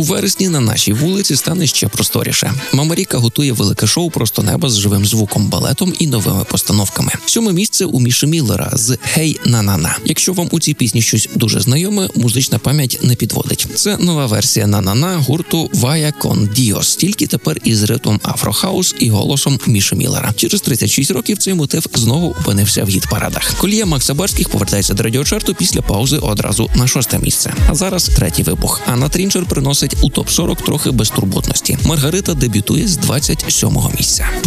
вересні на нашій вулиці стане ще просторіше. Мама Ріка готує велике шоу «Просто небо» з живим звуком, балетом і новими постановками. 7 місце у Міші Міллера з «Хей на-на-на». Якщо вам у цій пісні щось дуже знайоме, музична пам'ять не підводить. Це нова версія «На-на-на» гурту «Vaya con Dios», тільки тепер із ритмом афрохаус і голосом Міші Міллера. Через 36 років цей мотив знову опинився в гіт-парадах. Колія Макса Барських повертається до радіочарту після паузи одразу на 6 місце. А зараз третій вибух. Анна Трінчер приносить у топ-40 трохи безтурботності. Маргарита дебютує з 27-го місця.